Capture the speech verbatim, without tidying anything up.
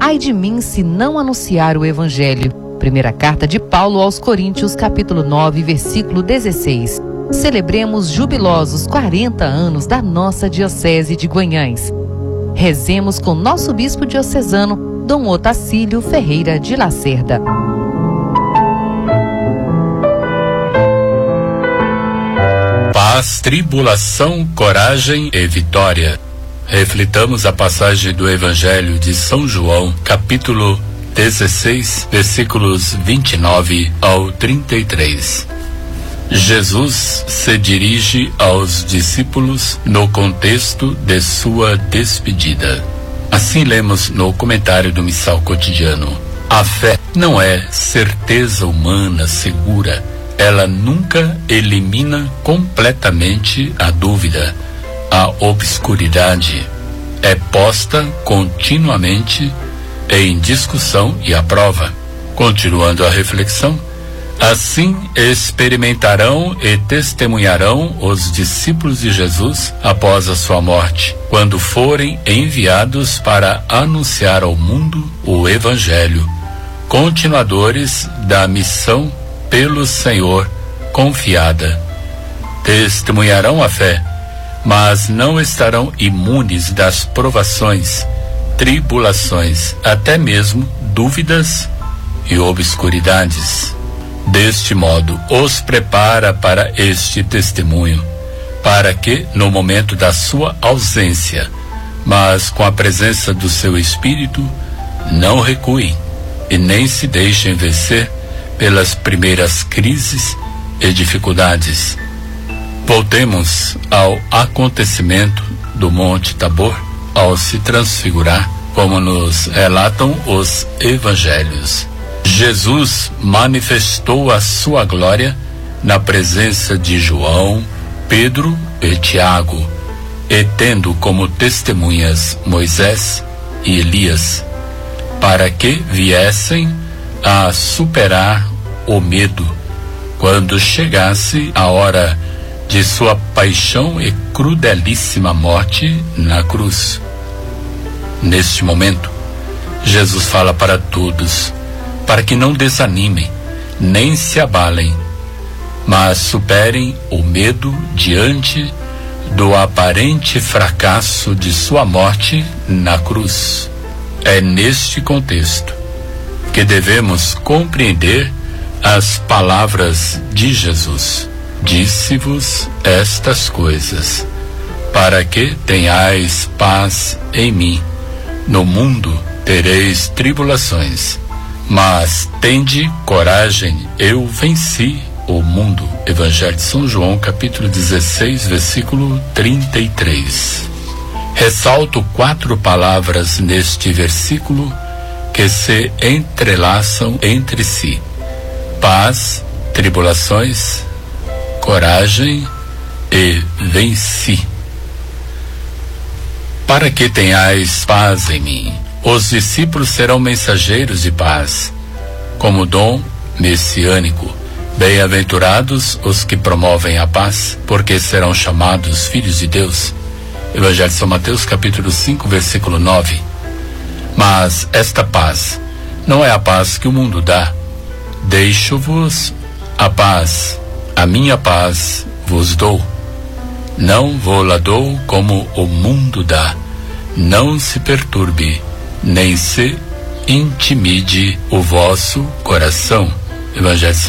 ai de mim se não anunciar o Evangelho. Primeira carta de Paulo aos Coríntios, capítulo nove, versículo dezesseis. Celebremos jubilosos quarenta anos da nossa Diocese de Guanhães. Rezemos com nosso bispo diocesano, Dom Otacílio Ferreira de Lacerda. Paz, tribulação, coragem e vitória. Reflitamos a passagem do Evangelho de São João, capítulo dezesseis, versículos vinte e nove ao trinta e três. Jesus se dirige aos discípulos no contexto de sua despedida. Assim lemos no comentário do Missal Cotidiano: a fé não é certeza humana segura. Ela nunca elimina completamente a dúvida, a obscuridade. É posta continuamente em discussão e à prova. Continuando a reflexão, assim experimentarão e testemunharão os discípulos de Jesus após a sua morte, quando forem enviados para anunciar ao mundo o Evangelho, continuadores da missão pelo Senhor confiada. Testemunharão a fé, mas não estarão imunes das provações, tribulações, até mesmo dúvidas e obscuridades. Deste modo, os prepara para este testemunho, para que, no momento da sua ausência, mas com a presença do seu Espírito, não recuem e nem se deixem vencer pelas primeiras crises e dificuldades. Voltemos ao acontecimento do Monte Tabor, ao se transfigurar, como nos relatam os evangelhos. Jesus manifestou a sua glória na presença de João, Pedro e Tiago, e tendo como testemunhas Moisés e Elias, para que viessem a superar o medo quando chegasse a hora de sua paixão e crudelíssima morte na cruz. Neste momento, Jesus fala para todos, para que não desanimem, nem se abalem, mas superem o medo diante do aparente fracasso de sua morte na cruz. É neste contexto que devemos compreender as palavras de Jesus: disse-vos estas coisas, para que tenhais paz em mim. No mundo tereis tribulações, mas tende coragem, eu venci o mundo. Evangelho de São João, capítulo dezesseis, versículo trinta e três. Ressalto quatro palavras neste versículo que se entrelaçam entre si: paz, tribulações, coragem e venci. Para que tenhais paz em mim. Os discípulos serão mensageiros de paz, como dom messiânico. Bem-aventurados os que promovem a paz, porque serão chamados filhos de Deus. Evangelho de São Mateus, capítulo cinco, versículo nove. Mas esta paz não é a paz que o mundo dá. Deixo-vos a paz, a minha paz vos dou. Não vou-la dou como o mundo dá. Não se perturbe, nem se intimide o vosso coração. Evangelho de